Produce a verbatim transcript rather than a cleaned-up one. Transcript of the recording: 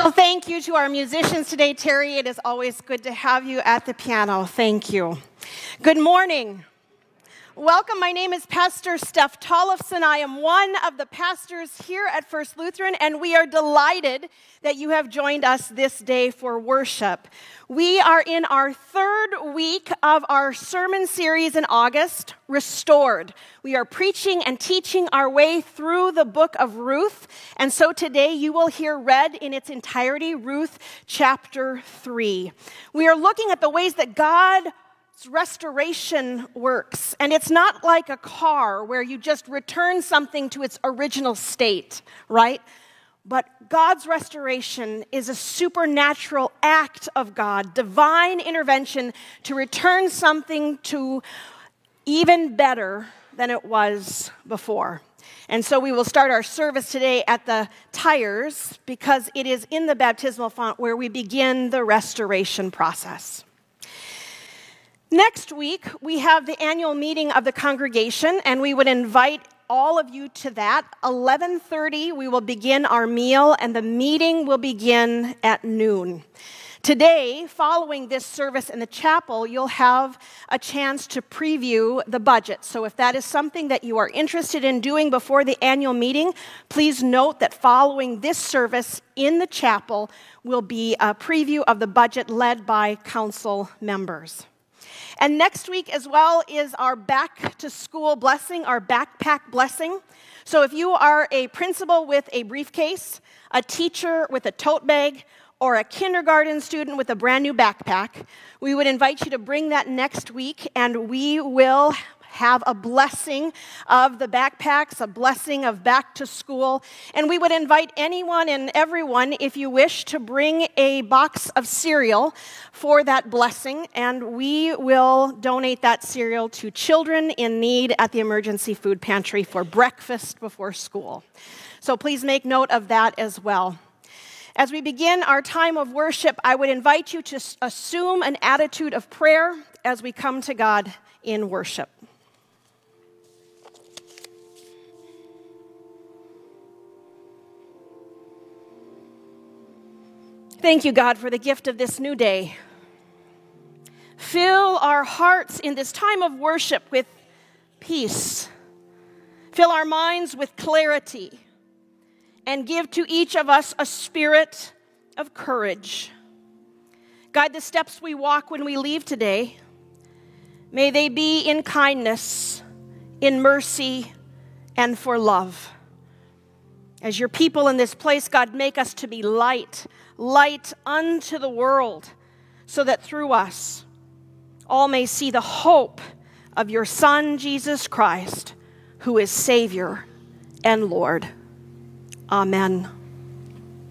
Well, thank you to our musicians today. Terry, it is always good to have you at the piano. Thank you. Good morning. Welcome. My name is Pastor Steph Tollefson. I am one of the pastors here at First Lutheran, and we are delighted that you have joined us this day for worship. We are in our third week of our sermon series in August, Restored. We are preaching and teaching our way through the book of Ruth, and so today you will hear read in its entirety Ruth chapter three. We are looking at the ways that God restoration works, and it's not like a car where you just return something to its original state, right? But God's restoration is a supernatural act of God, divine intervention to return something to even better than it was before. And so we will start our service today at the tires because it is in the baptismal font where we begin the restoration process. Next week, we have the annual meeting of the congregation, and we would invite all of you to that. eleven thirty, we will begin our meal, and the meeting will begin at noon. Today, following this service in the chapel, you'll have a chance to preview the budget. So if that is something that you are interested in doing before the annual meeting, please note that following this service in the chapel will be a preview of the budget led by council members. And next week as well is our back to school blessing, our backpack blessing. So if you are a principal with a briefcase, a teacher with a tote bag, or a kindergarten student with a brand new backpack, we would invite you to bring that next week, and we will have a blessing of the backpacks, a blessing of back to school. And we would invite anyone and everyone, if you wish, to bring a box of cereal for that blessing. And we will donate that cereal to children in need at the emergency food pantry for breakfast before school. So please make note of that as well. As we begin our time of worship, I would invite you to assume an attitude of prayer as we come to God in worship. Thank you, God, for the gift of this new day. Fill our hearts in this time of worship with peace. Fill our minds with clarity. And give to each of us a spirit of courage. Guide the steps we walk when we leave today. May they be in kindness, in mercy, and for love. As your people in this place, God, make us to be light, light unto the world, so that through us all may see the hope of your Son, Jesus Christ, who is Savior and Lord. Amen.